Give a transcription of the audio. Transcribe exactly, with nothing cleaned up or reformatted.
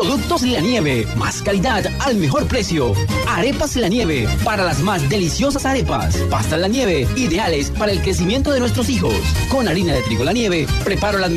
Productos La Nieve, más calidad al mejor precio. Arepas La Nieve, para las más deliciosas arepas. Pastas La Nieve, ideales para el crecimiento de nuestros hijos. Con harina de trigo La Nieve, preparo las